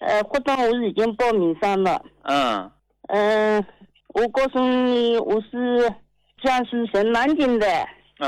活动我已经报名上了。我告诉你，我是江苏省南京的。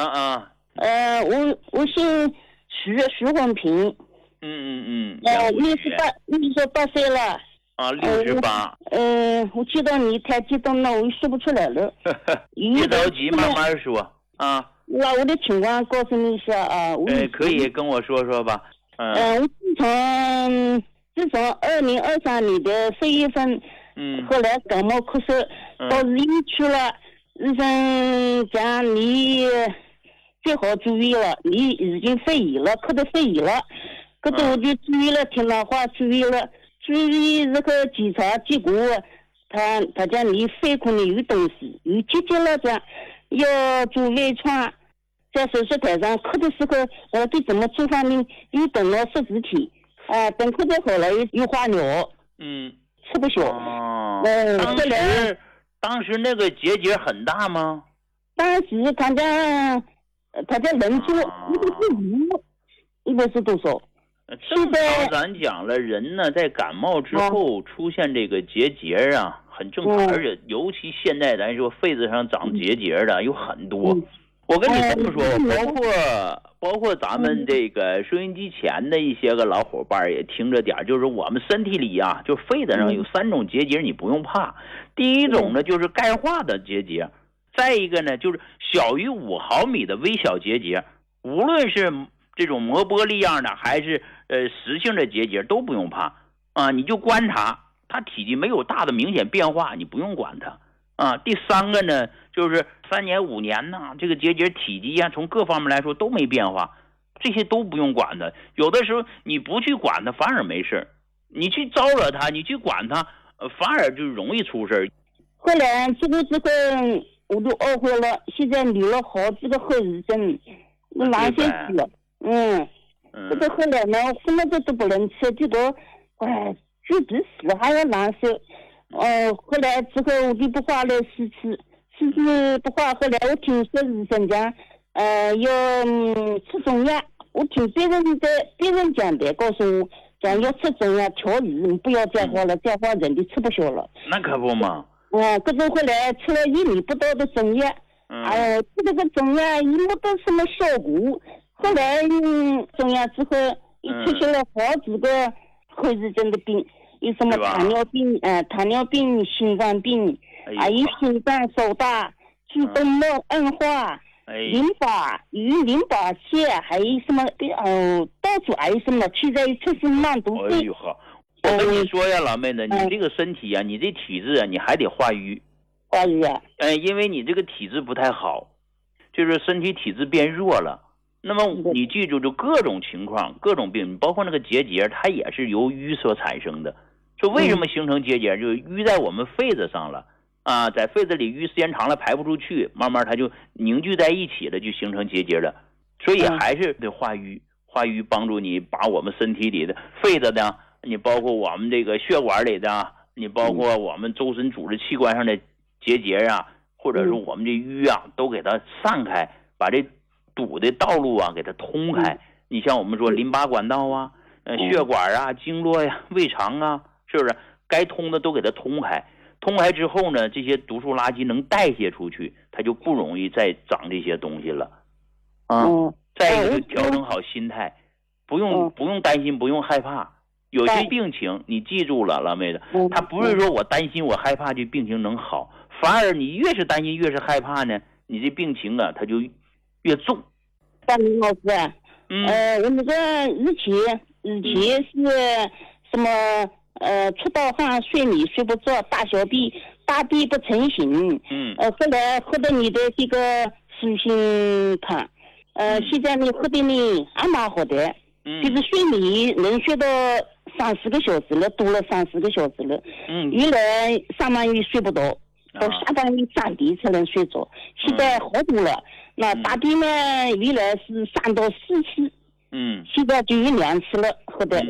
我姓徐红平。68岁了。 68。 我知道你太激动了，我说不出来了。 别着急，慢慢说啊。 那我的情况告诉你一下啊。 可以跟我说说吧。 我自从2023年的4月份，后来感冒咳嗽，到医院去了，医生讲你最好住院了，你已经肺炎了，咳得肺炎了，可是我就住院了，听了话住院了，住院这个检查结果，他讲你肺孔里有东西，有结节了，讲要做微创，在手术台上咳的时候，我对怎么做方面又等了10几天，等咳的好了又化疗，吃不消。 当时那个结节很大吗？ 当时他家人数145多少？ 正常咱讲了，人呢在感冒之后出现这个结节啊，很正常，而且尤其现在咱说肺子上长结节的有很多。我跟你这么说，包括咱们这个收音机前的一些个老伙伴也听着点，就是我们身体里啊，就肺子上有3种结节，你不用怕。第一种呢就是钙化的结节，再一个呢就是小于5毫米的微小结节，无论是这种磨玻璃样的还是实性的结节都不用怕啊，你就观察它体积没有大的明显变化，你不用管它啊。第三个呢就是3年5年呢，这个结节体积啊从各方面来说都没变化，这些都不用管它。有的时候你不去管它反而没事，你去招惹它，你去管它反而就容易出事。 后来这个我都懊悔了，现在留了好几个后遗症，我难受死了。这个后来呢什么都不能吃，结果就比死还要难受。后来之后我就不化了4次不化，后来我听说医生讲要吃中药，我听别人讲的，告诉我讲要吃中药调理，你不要再化了，再化人就吃不消了。 那可不嘛。 可是后来吃了1年不到的中药，吃这个中药也没得什么效果。后来中药之后也出现了好几个后遗症的病，有什么糖尿病、心脏病，还有心脏受大、主动脉硬化、淋巴腺，还有什么到处还有什么，现在出现慢毒症。 我跟你说呀，老妹子，你这个身体啊，你这体质啊，你还得化瘀。 化瘀啊？ 因为你这个体质不太好，就是身体体质变弱了。那么你记住，就各种情况、各种病，包括那个结节，它也是由瘀所产生的。说为什么形成结节，就是瘀在我们肺子上了啊，在肺子里瘀时间长了排不出去，慢慢它就凝聚在一起了，就形成结节了。所以还是得化瘀，化瘀帮助你把我们身体里的肺子的。你包括我们这个血管里的，你包括我们周身组织器官上的结节啊，或者是我们这瘀啊，都给它散开，把这堵的道路啊给它通开。你像我们说淋巴管道啊、血管啊、经络呀、胃肠啊，是不是该通的都给它通开？通开之后呢，这些毒素垃圾能代谢出去，它就不容易再长这些东西了啊。再一个就调整好心态，不用担心，不用害怕。有些病情你记住了，老妹子，他不是说我担心我害怕这病情能好，反而你越是担心越是害怕呢，你这病情啊它就越重。 大明老师，我那个以前是什么出盗汗、睡眠睡不着、大便不成形，后来喝的你的这个舒心汤，现在你喝的呢还蛮好的，就是睡眠能睡到3-4个小时了，多了3-4个小时了。原来上半夜睡不着，到下半夜3点才能睡着，现在好多了。那大便呢，原来是3到4次，现在就有2次了，喝的，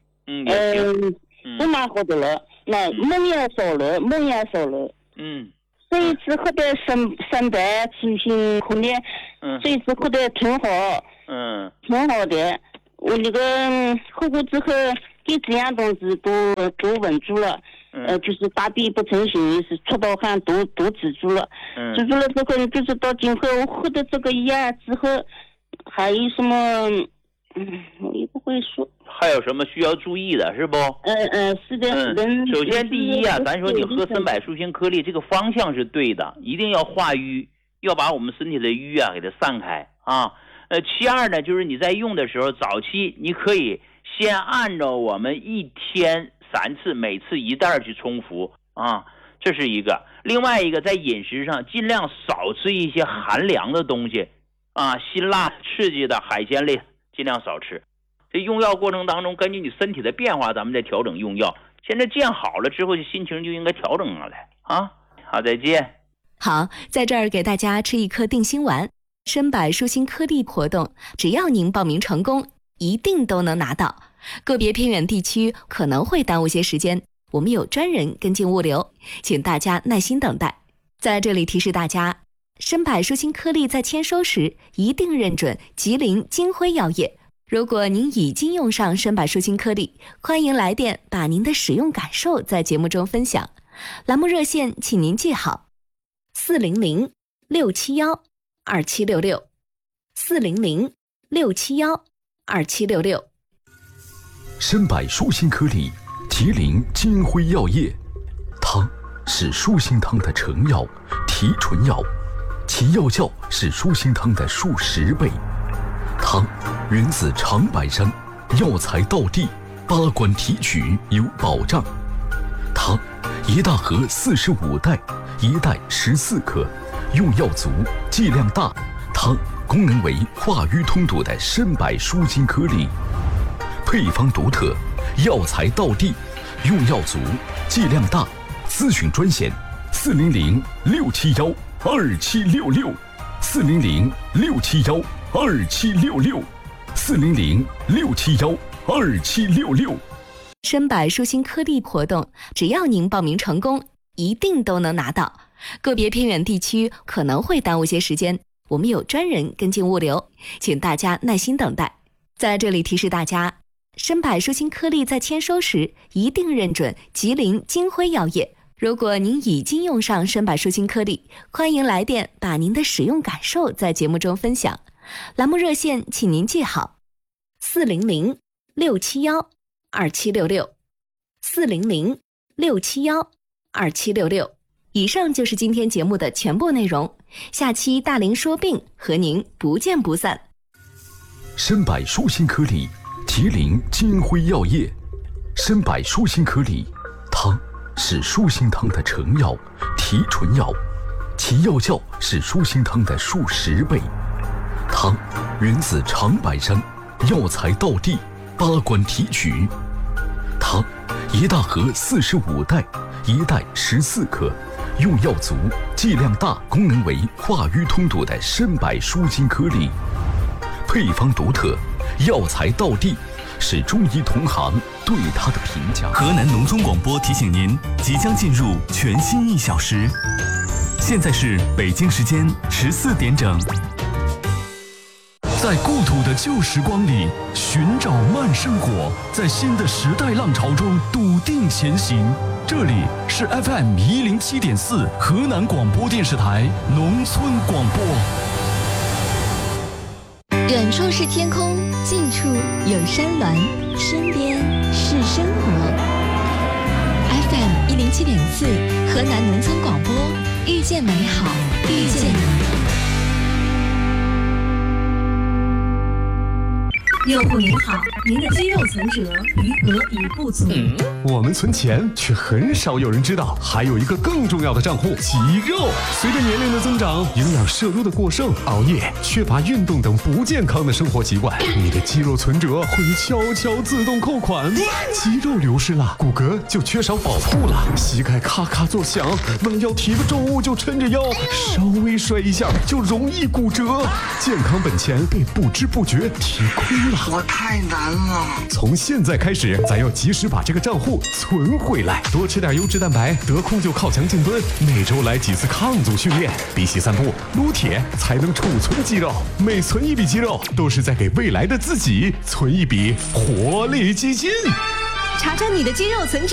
都蛮好的了。那梦也少了，这一次喝的生白清新苦练，这一次喝的挺好，挺好的。 我那个喝过之后，给这样东西都稳住了。就是大便不成形，是出到汗都止住了。止住了之后，就是到今后我喝的这个药之后，还有什么？我也不会说。 还有什么需要注意的，是不？ 是的。 首先第一啊，咱说你喝300舒心颗粒，这个方向是对的，一定要化瘀，要把我们身体的瘀啊给它散开啊。其二呢，就是你在用的时候，早期你可以先按照我们1天3次，每次1袋去冲服啊，这是一个。另外一个，在饮食上尽量少吃一些寒凉的东西啊，辛辣刺激的海鲜类尽量少吃。这用药过程当中，根据你身体的变化，咱们再调整用药。现在见好了之后，心情就应该调整下来啊。好，再见。 好，在这儿给大家吃一颗定心丸，参柏舒心颗粒活动，只要您报名成功，一定都能拿到。个别偏远地区可能会耽误些时间，我们有专人跟进物流，请大家耐心等待。在这里提示大家，参柏舒心颗粒在签收时一定认准吉林金辉药业。如果您已经用上参柏舒心颗粒，欢迎来电把您的使用感受在节目中分享。栏目热线请您记好：400-671-2766 400-671-2766。 参柏舒心颗粒，吉林金辉药业。汤是舒心汤的成药、提纯药，其药效是舒心汤的数10倍。汤源自长白山，药材到地，8关提取有保障。汤1大盒45袋，1袋14克，用药足，剂量大。汤功能为化瘀通堵的参柏舒心颗粒，配方独特，药材到地，用药足，剂量大。咨询专线400-671-2766 400-671-2766 400-671-2766。 参柏舒心颗粒活动，只要您报名成功，一定都能拿到。个别偏远地区可能会耽误些时间，我们有专人跟进物流，请大家耐心等待。在这里提示大家，参柏舒心颗粒在签收时一定认准吉林金辉药业。如果您已经用上参柏舒心颗粒，欢迎来电把您的使用感受在节目中分享。栏目热线请您记好：400-671-2766 400-671-2766。以上就是今天节目的全部内容，下期大林说病和您不见不散。 参柏舒心颗粒，吉林金辉药业。参柏舒心颗粒，汤是舒心汤的成药、提纯药，其药效是舒心汤的数10倍。汤源自长白山，药材到地，8关提取。汤1大盒45袋，1袋14克，用药足，剂量大，功能为化瘀通堵的参柏舒心颗粒，配方独特，药材到地，是中医同行对它的评价。 河南农村广播提醒您，即将进入全新1小时，现在是北京时间14点整。在故土的旧时光里寻找慢生活，在新的时代浪潮中笃定前行。这里是 FM 107.4河南广播电视台农村广播。 远处是天空，近处有山峦，身边是生活。FM 107.4河南农村广播，遇见美好，遇见你。 用户您好，您的肌肉存折余额已不足。 我们存钱却很少有人知道，还有一个更重要的账户——肌肉。随着年龄的增长，营养摄入的过剩，熬夜、缺乏运动等不健康的生活习惯，你的肌肉存折会悄悄自动扣款。肌肉流失了，骨骼就缺少保护了，膝盖咔咔作响，弯腰提个重物就抻着腰，稍微摔一下就容易骨折。健康本钱被不知不觉提亏了。 了。 我太难了。 从现在开始，咱要及时把这个账户存回来，多吃点优质蛋白，得空就靠墙静蹲，每周来几次抗阻训练，比起散步、撸铁才能储存肌肉。每存一笔肌肉，都是在给未来的自己存一笔活力基金。 查查你的肌肉存折。